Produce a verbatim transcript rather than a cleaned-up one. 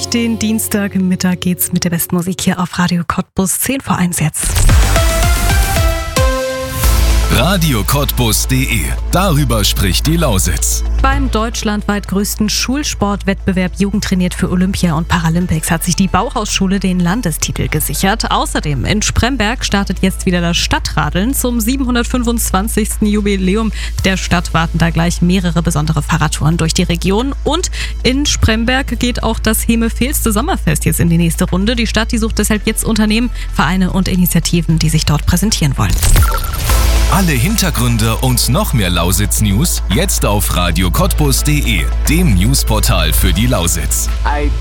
Durch den Dienstagmittag geht's mit der besten Musik hier auf Radio Cottbus. zehn vor eins jetzt. Radio Cottbus punkt de. Darüber spricht die Lausitz. Beim deutschlandweit größten Schulsportwettbewerb Jugend trainiert für Olympia und Paralympics hat sich die Bauhausschule den Landestitel gesichert. Außerdem in Spremberg startet jetzt wieder das Stadtradeln. Zum siebenhundertfünfundzwanzigsten Jubiläum der Stadt warten da gleich mehrere besondere Fahrradtouren durch die Region. Und in Spremberg geht auch das Hemefehlste Sommerfest jetzt in die nächste Runde. Die Stadt, die sucht deshalb jetzt Unternehmen, Vereine und Initiativen, die sich dort präsentieren wollen. Alle Hintergründe und noch mehr Lausitz-News jetzt auf Radio Cottbus punkt de, dem Newsportal für die Lausitz. I